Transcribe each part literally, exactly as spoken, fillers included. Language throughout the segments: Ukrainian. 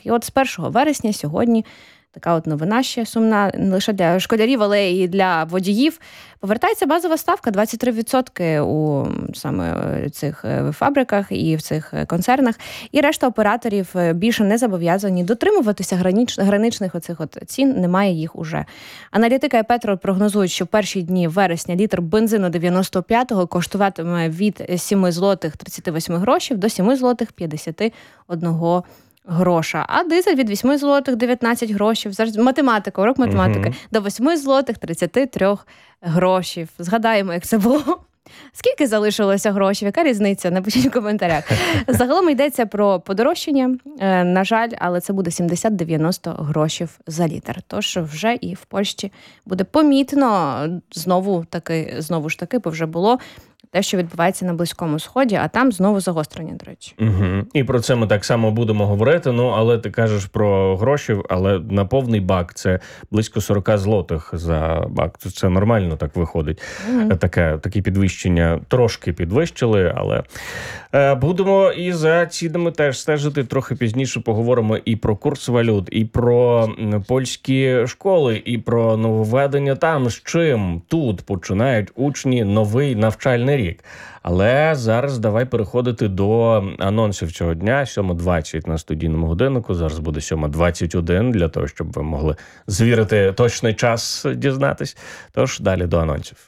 І от з першого вересня сьогодні така от новина ще сумна, не лише для школярів, але і для водіїв. Повертається базова ставка двадцять три відсотки у саме цих фабриках і в цих концернах. І решта операторів більше не зобов'язані дотримуватися гранич, граничних оцих от цін, немає їх уже. Аналітика і Петрол прогнозують, що в перші дні вересня літр бензину дев'яносто п'ятого коштуватиме від сім злотих тридцять вісім грошів до сім злотих п'ятдесят один гроша, а дизель від вісім злотих дев'ятнадцять грошів, завжди математика, урок математики, uh-huh. до вісім злотих тридцять три грошів. Згадаємо, як це було. Скільки залишилося грошей? Яка різниця? Напишіть в коментарях. Загалом йдеться про подорожчання, на жаль, але це буде сімдесят-дев'яносто грошів за літр. Тож вже і в Польщі буде помітно знову таки, знову ж таки, бо вже було те, що відбувається на Близькому Сході, а там знову загострення, до речі. Угу. І про це ми так само будемо говорити, ну, але ти кажеш про гроші, але на повний бак це близько сорок злотих за бак. Це нормально так виходить. Угу. Таке, такі підвищення трошки підвищили, але е, будемо і за цінами теж стежити. Трохи пізніше поговоримо і про курс валют, і про польські школи, і про нововведення там, з чим тут починають учні новий навчальний рік. Але зараз давай переходити до анонсів цього дня. сьома двадцять на студійному годиннику. Зараз буде сьома двадцять один, для того, щоб ви могли звірити точний час, дізнатись. Тож далі до анонсів.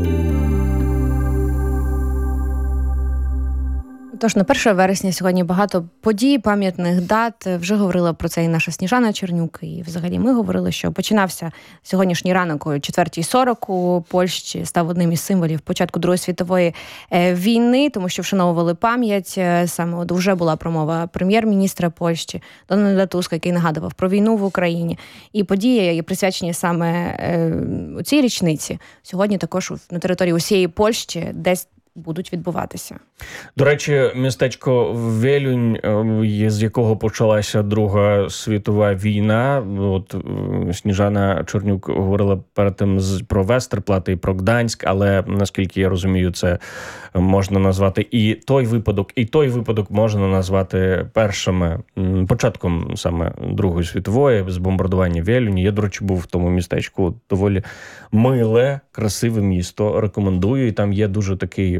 Тож на перше вересня сьогодні багато подій, пам'ятних дат. Вже говорила про це і наша Сніжана Чернюк. І взагалі ми говорили, що починався сьогоднішній ранок о четвертій сорок у Польщі, став одним із символів початку Другої світової війни, тому що вшановували пам'ять. Саме от вже була промова прем'єр-міністра Польщі Дональда Туска, який нагадував про війну в Україні. І події, присвячені саме у цій річниці, сьогодні також на території усієї Польщі десь будуть відбуватися. До речі, містечко Велюнь, з якого почалася Друга світова війна, от Сніжана Чернюк говорила перед тим про Вестерплати і про Гданськ, але, наскільки я розумію, це можна назвати і той випадок, і той випадок можна назвати першими, початком саме Другої світової, з бомбардування Велюні. Я, до речі, був в тому містечку, доволі миле, красиве місто, рекомендую, і там є дуже такий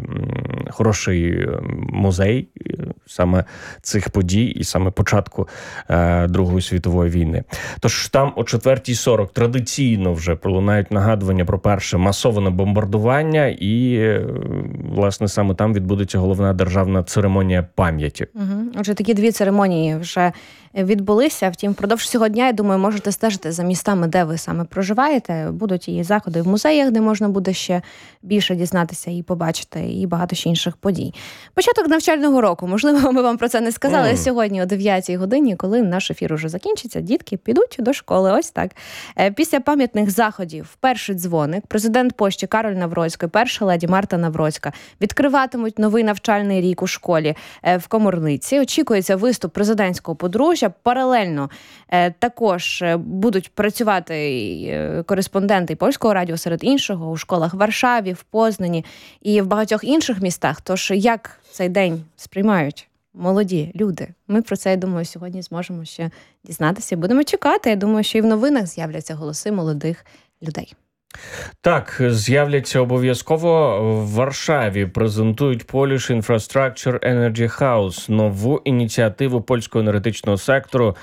хороший музей саме цих подій і саме початку е, Другої світової війни. Тож там о четвертій сорок традиційно вже пролунають нагадування про перше масоване бомбардування і, е, власне, саме там відбудеться головна державна церемонія пам'яті. Угу. Отже, такі дві церемонії вже відбулися. Втім, впродовж цього дня, я думаю, можете стежити за містами, де ви саме проживаєте. Будуть і заходи в музеях, де можна буде ще більше дізнатися і побачити, і багато ще інших подій. Початок навчального року. Можливо, ми вам про це не сказали mm. сьогодні о дев'ятій годині, коли наш ефір уже закінчиться. Дітки підуть до школи. Ось так. Після пам'ятних заходів перший дзвоник, президент Польщі Кароль Навроцький, перша леді Марта Навроцька відкриватимуть новий навчальний рік у школі в Коморниці. Очікується виступ президентського подружжя. Паралельно також будуть працювати кореспонденти Польського радіо, серед іншого, у школах в Варшаві, в Познані і в багатьох інших містах. Тож як цей день сприймають молоді люди? Ми про це, я думаю, сьогодні зможемо ще дізнатися. Будемо чекати. Я думаю, що і в новинах з'являться голоси молодих людей. Так, з'являться обов'язково. В Варшаві презентують Polish Infrastructure Energy House, нову ініціативу польського енергетичного сектору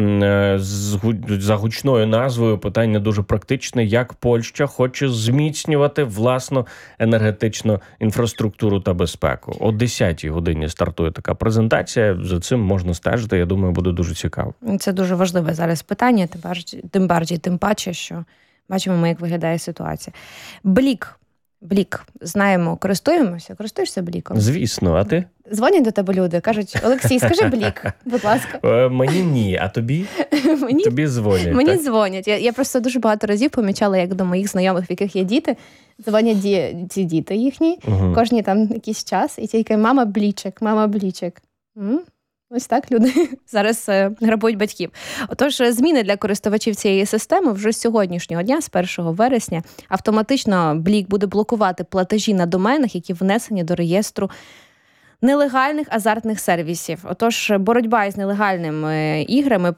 за гучною назвою. Питання дуже практичне, як Польща хоче зміцнювати власну енергетичну інфраструктуру та безпеку. О десятій годині стартує така презентація, за цим можна стежити, я думаю, буде дуже цікаво. Це дуже важливе зараз питання, тим барdziej, тим паче, що бачимо ми, як виглядає ситуація. Блік. Блік. Знаємо, користуємося? Користуєшся Бліком? Звісно, а ти? Дзвонять до тебе люди, кажуть: Олексій, скажи Блік, будь ласка. Е, мені ні, а тобі? Мені, тобі дзвонять. Мені так? дзвонять. Я, я просто дуже багато разів помічала, як до моїх знайомих, в яких є діти, дзвонять ді, ці діти їхні, угу. кожні там якийсь час, і тільки мама Блічик, мама Блічик. М? Ось так люди зараз е, грабують батьків. Отож, зміни для користувачів цієї системи вже з сьогоднішнього дня, з першого вересня, автоматично Блік буде блокувати платежі на доменах, які внесені до реєстру нелегальних азартних сервісів. Отож, боротьба із нелегальними іграми